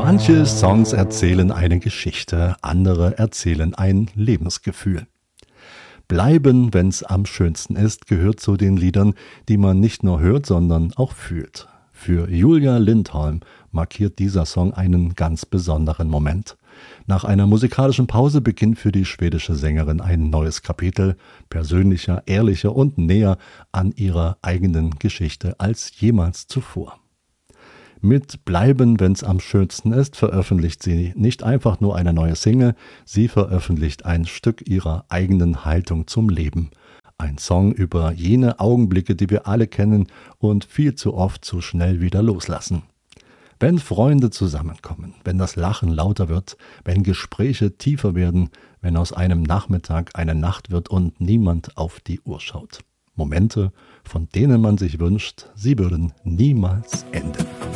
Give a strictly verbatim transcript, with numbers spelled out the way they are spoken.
Manche Songs erzählen eine Geschichte, andere erzählen ein Lebensgefühl. Bleiben, wenn's am schönsten ist, gehört zu den Liedern, die man nicht nur hört, sondern auch fühlt. Für Julia Lindholm markiert dieser Song einen ganz besonderen Moment. Nach einer musikalischen Pause beginnt für die schwedische Sängerin ein neues Kapitel, persönlicher, ehrlicher und näher an ihrer eigenen Geschichte als jemals zuvor. Mit Bleiben, wenn's am schönsten ist, veröffentlicht sie nicht einfach nur eine neue Single, sie veröffentlicht ein Stück ihrer eigenen Haltung zum Leben. Ein Song über jene Augenblicke, die wir alle kennen und viel zu oft zu schnell wieder loslassen. Wenn Freunde zusammenkommen, wenn das Lachen lauter wird, wenn Gespräche tiefer werden, wenn aus einem Nachmittag eine Nacht wird und niemand auf die Uhr schaut. Momente, von denen man sich wünscht, sie würden niemals enden.